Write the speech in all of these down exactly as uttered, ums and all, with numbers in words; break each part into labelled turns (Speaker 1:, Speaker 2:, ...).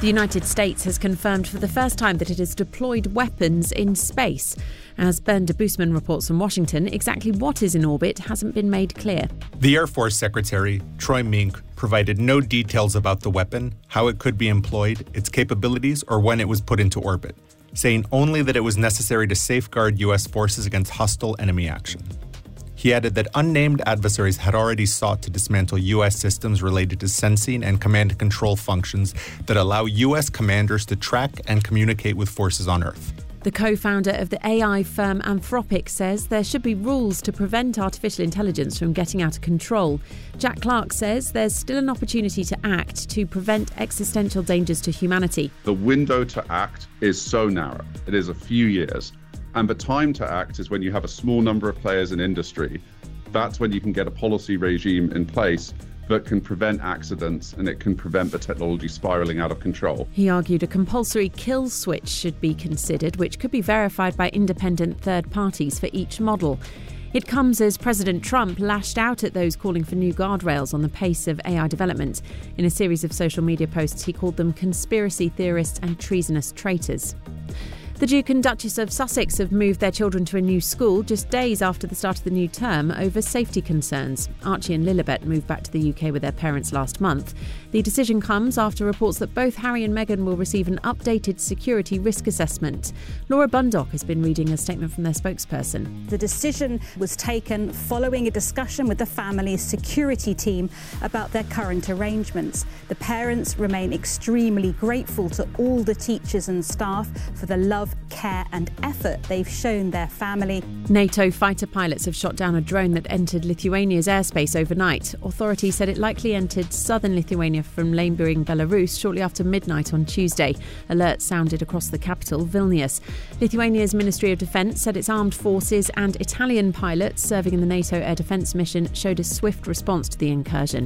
Speaker 1: The United States has confirmed for the first time that it has deployed weapons in space. As Ben de Boosman reports from Washington, exactly what is in orbit hasn't been made clear.
Speaker 2: The Air Force Secretary, Troy Mink, provided no details about the weapon, how it could be employed, its capabilities, or when it was put into orbit, saying only that it was necessary to safeguard U S forces against hostile enemy action. He added that unnamed adversaries had already sought to dismantle U S systems related to sensing and command and control functions that allow U S commanders to track and communicate with forces on Earth.
Speaker 1: The co-founder of the A I firm Anthropic says there should be rules to prevent artificial intelligence from getting out of control. Jack Clark says there's still an opportunity to act to prevent existential dangers to humanity.
Speaker 3: The window to act is so narrow. It is a few years. And the time to act is when you have a small number of players in industry. That's when you can get a policy regime in place that can prevent accidents and it can prevent the technology spiralling out of control.
Speaker 1: He argued a compulsory kill switch should be considered, which could be verified by independent third parties for each model. It comes as President Trump lashed out at those calling for new guardrails on the pace of A I development. In a series of social media posts, he called them conspiracy theorists and treasonous traitors. The Duke and Duchess of Sussex have moved their children to a new school just days after the start of the new term over safety concerns. Archie and Lilibet moved back to the U K with their parents last month. The decision comes after reports that both Harry and Meghan will receive an updated security risk assessment. Laura Bundock has been reading a statement from their spokesperson.
Speaker 4: The decision was taken following a discussion with the family's security team about their current arrangements. The parents remain extremely grateful to all the teachers and staff for the love, care and effort they've shown their family.
Speaker 1: NATO fighter pilots have shot down a drone that entered Lithuania's airspace overnight. Authorities said it likely entered southern Lithuania from neighbouring Belarus shortly after midnight on Tuesday. Alerts sounded across the capital, Vilnius. Lithuania's Ministry of Defence said its armed forces and Italian pilots serving in the NATO air defence mission showed a swift response to the incursion.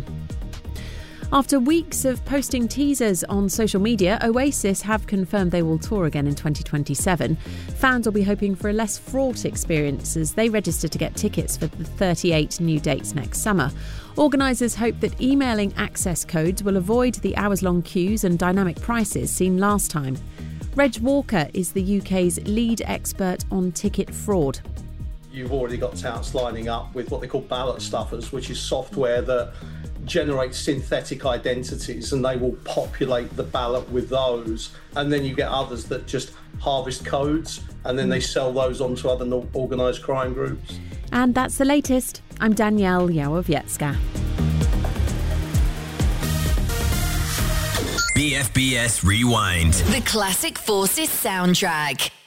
Speaker 1: After weeks of posting teasers on social media, Oasis have confirmed they will tour again in twenty twenty-seven. Fans will be hoping for a less fraught experience as they register to get tickets for the thirty-eight new dates next summer. Organisers hope that emailing access codes will avoid the hours-long queues and dynamic prices seen last time. Reg Walker is the U K's lead expert on ticket fraud.
Speaker 5: You've already got touts lining up with what they call ballot stuffers, which is software that generates synthetic identities and they will populate the ballot with those. And then you get others that just harvest codes and then they sell those on to other organised crime groups.
Speaker 1: And that's the latest. I'm Danielle Yawowiecka.
Speaker 6: B F B S Rewind.
Speaker 7: The Classic Forces soundtrack.